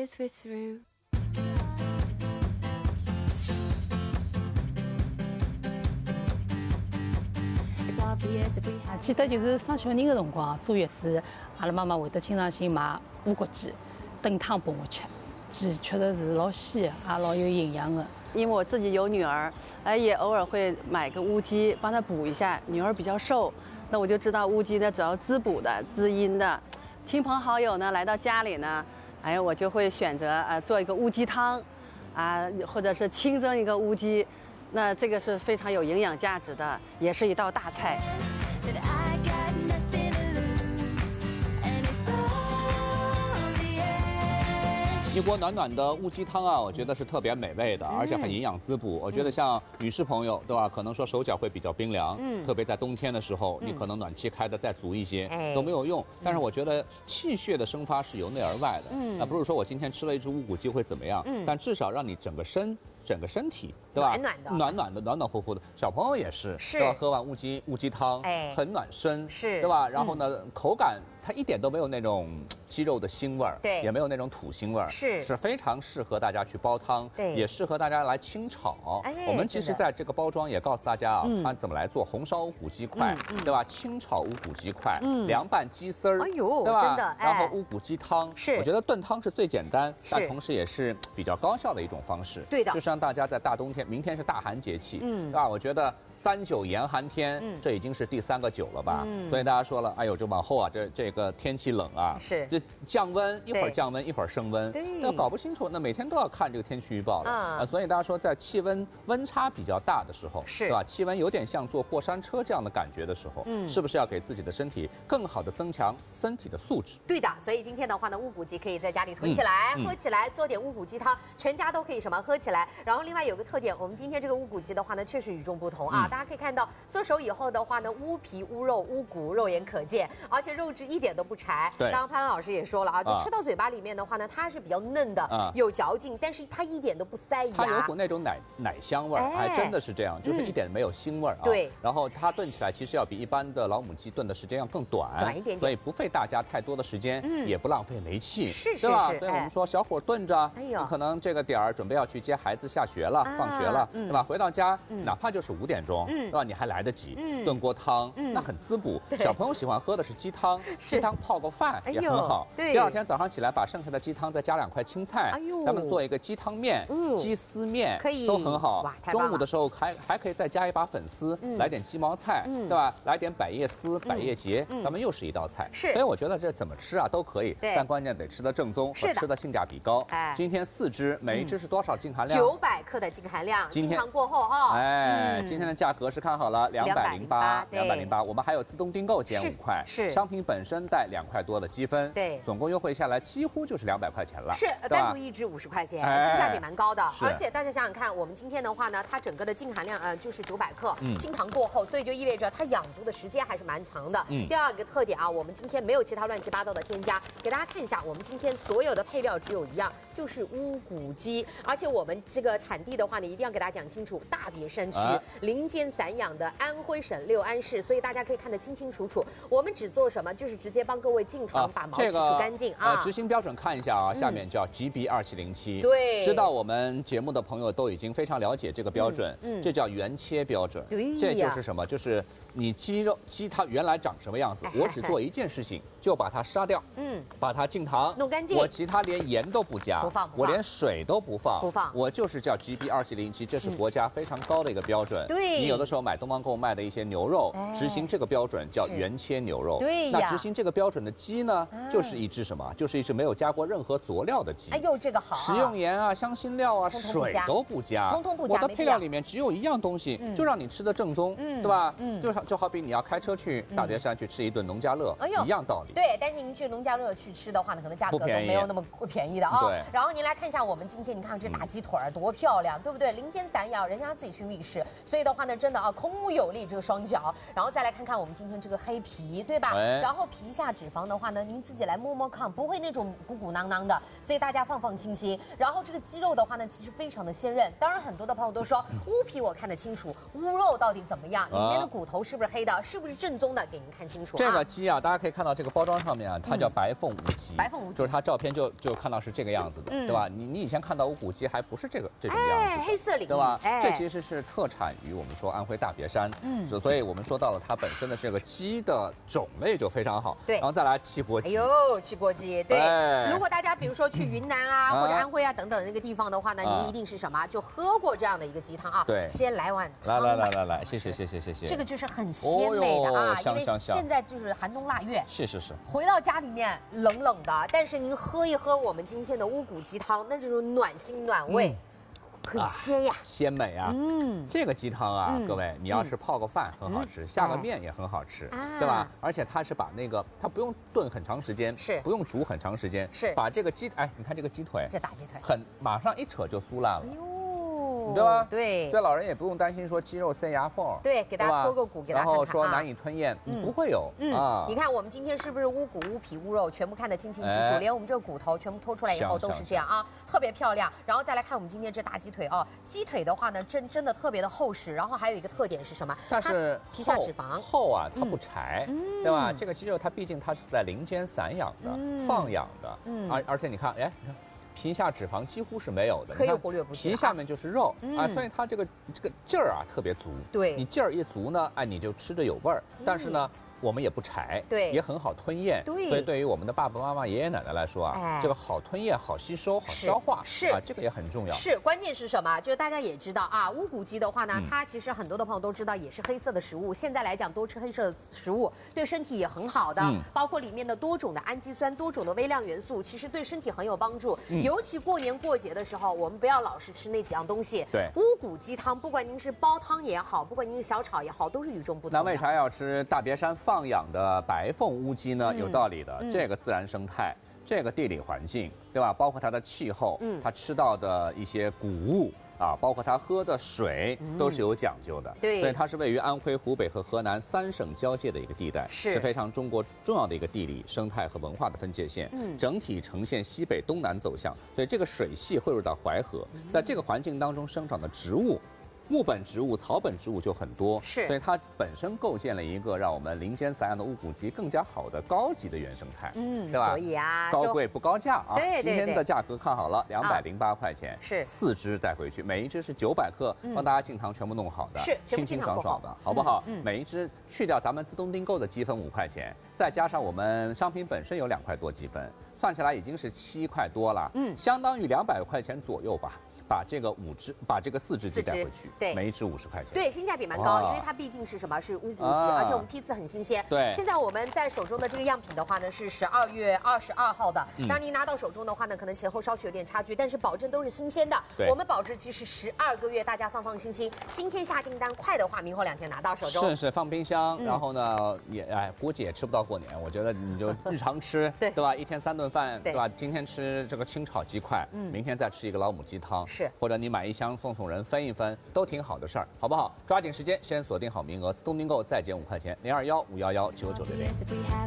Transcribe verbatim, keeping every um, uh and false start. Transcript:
years we're through. 记得就是生小人的辰光，坐月子，阿拉妈妈会得经常性买乌骨鸡、炖汤拨我吃，鸡确实是老鲜，也老有营养的。 因为我自己有女儿，哎，也偶尔会买个乌鸡帮她补一下。女儿比较瘦，那我就知道乌鸡呢主要滋补的、滋阴的。亲朋好友呢来到家里呢，哎，我就会选择呃做一个乌鸡汤，啊，或者是清蒸一个乌鸡。 那这个是非常有营养价值的，也是一道大菜。 一锅暖暖的乌鸡汤啊，我觉得是特别美味的，而且很营养滋补。我觉得像女士朋友，对吧？可能说手脚会比较冰凉，嗯，特别在冬天的时候，你可能暖气开的再足一些都没有用。但是我觉得气血的生发是由内而外的，嗯，啊，不是说我今天吃了一只乌骨鸡会怎么样，嗯，但至少让你整个身。 整个身体，对吧？ 暖暖的， 暖暖的，暖暖乎乎的。小朋友也是， 是， 对吧？喝完乌鸡乌鸡汤，哎，很暖身， 是， 对吧？然后呢，嗯、口感它一点都没有那种鸡肉的腥味儿， 对， 也没有那种土腥味儿， 是， 是非常适合大家去煲汤， 对， 也适合大家来清炒。 哎， 我们其实在这个包装也告诉大家啊，嗯、它怎么来做红烧乌骨鸡块，嗯嗯、对吧？清炒乌骨鸡块，嗯，凉拌鸡丝儿， 哎呦， 对吧？ 真的，哎、 然后乌骨鸡汤， 是， 我觉得炖汤是最简单，但同时也是比较高效的一种方式， 对的， 就是让大家在大冬天。 明天是大寒节气，嗯，对吧？我觉得三九严寒天，嗯，这已经是第三个九了吧？嗯，所以大家说了，哎呦，这往后啊，这这个天气冷啊， 是这降温，一会儿降温，一会儿升温， 对， 要搞不清楚，那每天都要看这个天气预报的啊。所以大家说，在气温温差比较大的时候， 是， 对吧？气温有点像坐过山车这样的感觉的时候，嗯，是不是要给自己的身体更好的增强身体的素质？ 对的，所以今天的话呢，乌骨鸡可以在家里囤起来， 嗯、 喝起来，做点乌骨鸡汤，全家都可以什么喝起来。然后另外有个特点。 我们今天这个乌骨鸡的话呢，确实与众不同啊！嗯、大家可以看到，做熟以后的话呢，乌皮、乌肉、乌骨肉眼可见，而且肉质一点都不柴。 对， 刚刚潘老师也说了啊，就吃到嘴巴里面的话呢，它是比较嫩的，啊、有嚼劲，但是它一点都不塞牙。 它有股那种奶奶香味儿，哎、还真的是这样，就是一点没有腥味儿啊。 对。 然后它炖起来其实要比一般的老母鸡炖的时间要更短， 短一点点， 所以不费大家太多的时间，嗯，也不浪费煤气， 是是对吧？ 是。 所以我们说小火炖着， 哎呦， 可能这个点儿准备要去接孩子下学了、放学了，对吧？ 回到家，哪怕就是五点钟，对吧？你还来得及炖锅汤，那很滋补。小朋友喜欢喝的是鸡汤，鸡汤泡个饭也很好。第二天早上起来，把剩下的鸡汤再加两块青菜，咱们做一个鸡汤面、鸡丝面， 可以都很好。中午的时候还还可以再加一把粉丝，来点鸡毛菜，对吧？来点百叶丝、百叶结，咱们又是一道菜。 是， 所以我觉得这怎么吃啊都可以，但关键得吃得正宗和吃的性价比高。哎，今天四只，每一只是多少净含量？ 九百克的净含量， 今天过后啊。 哎，嗯、今天的价格是看好了，两百零八，两百零八。我们还有自动订购减五块， 是商品本身带两块多的积分， 对， 总共优惠下来几乎就是两百块钱了， 是单独一支五十块钱， 哎、 性价比蛮高的。而且大家想想看，我们今天的话呢，它整个的净含量呃就是九百克，嗯，清糖过后，所以就意味着它养足的时间还是蛮长的。嗯，第二个特点啊，我们今天没有其他乱七八糟的添加，给大家看一下，我们今天所有的配料只有一样，就是乌骨鸡，而且我们这个产地的话呢，一定要给大家讲清楚，大别山区。啊 林间散养的安徽省六安市，所以大家可以看得清清楚楚。我们只做什么，就是直接帮各位净糖把毛去除干净啊。 执行标准看一下啊，下面叫 G B 二七零七。 对， 知道我们节目的朋友都已经非常了解这个标准，嗯，这叫原切标准。对，这就是什么？就是你鸡肉鸡它原来长什么样子，我只做一件事情，就把它杀掉，嗯，把它净糖弄干净。 我其他连盐都不加， 不放， 我连水都不放， 不放。 我就是叫 G B 二七零七，这是国家非常高的一个标准。 对， 你有的时候买东方购卖的一些牛肉，执行这个标准叫原切牛肉。 对呀，那执行这个标准的鸡呢，就是一只什么？就是一只没有加过任何佐料的鸡。 哎呦，这个好！ 食用盐啊、香辛料啊、水都不加， 通通不加。 我的配料里面只有一样东西，就让你吃的正宗，对吧？嗯，就就好比你要开车去大别山去吃一顿农家乐，一样道理。 对，但是您去农家乐去吃的话呢，可能价格都没有那么便宜的啊。 对。 然后您来看一下我们今天，你看这大鸡腿儿多漂亮，对不对？林间散养，人家自己去觅食，所以的话呢，真的啊，孔武有力这个双脚。然后再来看看我们今天这个黑皮，对吧？ 哎、 然后皮下脂肪的话呢，您自己来摸摸看，不会那种鼓鼓囊囊的，所以大家放放心心。然后这个鸡肉的话呢，其实非常的鲜韧。当然，很多的朋友都说乌皮我看得清楚，乌肉到底怎么样？里面的骨头是是不是黑的，是不是正宗的，给您看清楚、啊。 这个鸡啊，大家可以看到这个包装上面啊，它叫白凤无鸡。 白凤无鸡就是它照片就就看到是这个样子的，嗯、对吧？你你以前看到乌骨鸡还不是这个这种样子， 哎，黑色领域， 对吧？ 哎、 这其实是特产于我们说安徽大别山，嗯，所以我们说到了它本身的这个鸡的种类就非常好， 对， 然后再来汽锅鸡， 哎呦，汽锅鸡，对。 哎、 如果大家比如说去云南啊、嗯、或者安徽啊等等的那个地方的话呢， 啊、 您一定是什么？就喝过这样的一个鸡汤啊。 对， 先来碗汤。来来来来来，谢谢谢谢谢谢。 这个就是很鲜美的啊， 哦、 因为现在就是寒冬腊月， 是是是。 回到家里面冷冷的，但是您喝一喝我们今天的乌骨鸡汤，那这种暖心暖胃。嗯很鲜呀、啊， 鲜美啊！嗯，这个鸡汤啊，嗯、各位，你要是泡个饭很好吃，嗯、下个面也很好吃，嗯、对吧？而且它是把那个，它不用炖很长时间， 是不用煮很长时间， 是把这个鸡，哎，你看这个鸡腿， 这大鸡腿， 很马上一扯就酥烂了。哎呦对吧？ 吧？ 对， 所以老人也不用担心说鸡肉塞牙缝。 对，给大家脱个骨，给大家看看、啊、 然后说难以吞咽，嗯、不会有。嗯啊， 你看我们今天是不是乌骨、乌皮、乌肉全部看得清清楚楚？哎、连我们这个骨头全部脱出来以后都是这样啊，特别漂亮。然后再来看我们今天这大鸡腿哦，鸡腿的话呢，真真的特别的厚实。然后还有一个特点是什么？ 但是皮下脂肪厚啊，它不柴，嗯、对吧？这个鸡肉它毕竟它是在林间散养的、嗯、放养的，嗯，而而且你看，哎，你看。皮下脂肪几乎是没有的， 可以忽略不计。 皮下面就是肉、嗯、啊，所以它这个这个劲儿啊特别足。 对， 你劲儿一足呢，哎，你就吃着有味儿。嗯、但是呢，我们也不柴， 对， 也很好吞咽。 对， 所以对于我们的爸爸妈妈、爷爷奶奶来说啊，哎、这个好吞咽、好吸收、好消化， 是啊，这个也很重要。 是，关键是什么？就是大家也知道啊，乌骨鸡的话呢，嗯、它其实很多的朋友都知道，也是黑色的食物。现在来讲，多吃黑色的食物对身体也很好的，嗯、包括里面的多种的氨基酸、多种的微量元素，其实对身体很有帮助。嗯、尤其过年过节的时候，我们不要老是吃那几样东西。 对， 乌骨鸡汤，不管您是煲汤也好，不管您是小炒也好，都是与众不同的。 那为啥要吃大别山放养的白凤乌鸡呢？嗯、有道理的，嗯、这个自然生态。这个地理环境，对吧？包括它的气候，嗯，它吃到的一些谷物啊，包括它喝的水，嗯、都是有讲究的。 对， 所以它是位于安徽、湖北和河南三省交界的一个地带， 是是非常中国重要的一个地理、生态和文化的分界线。嗯，整体呈现西北东南走向，所以这个水系汇入到淮河，嗯、在这个环境当中生长的植物。木本植物、草本植物就很多， 是， 所以它本身构建了一个让我们林间散养的乌骨鸡更加好的高级的原生态，嗯，对吧？ 所以啊， 高贵不高价啊。 对对对。 今天的价格看好了，两百零八块钱， 是四只带回去，每一只是九百克，帮大家净糖全部弄好的， 是清清爽爽的，好不好？嗯，每一只去掉咱们自动订购的积分五块钱，再加上我们商品本身有两块多积分，算起来已经是七块多了，嗯，相当于两百块钱左右吧。把这个五只，把这个四只鸡带回去， 对， 每一只五十块钱， 对，性价比蛮高，因为它毕竟是什么，是乌骨鸡，啊、而且我们批次很新鲜。 对， 现在我们在手中的这个样品的话呢，是十二月二十二号的。嗯、当您拿到手中的话呢，可能前后稍许有点差距，但是保证都是新鲜的。 对， 我们保质期是十二个月，大家放放心心。今天下订单，快的话，明后两天拿到手中。 是是，放冰箱，嗯、然后呢，也哎，估计也吃不到过年。我觉得你就日常吃， 对对吧？一天三顿饭，对吧？今天吃这个清炒鸡块，嗯，明天再吃一个老母鸡汤， 是， 或者你买一。箱送送人分一分都挺好的事儿，好不好？抓紧时间，先锁定好名额，自动订购再减五块钱，零二幺五幺幺九九六零。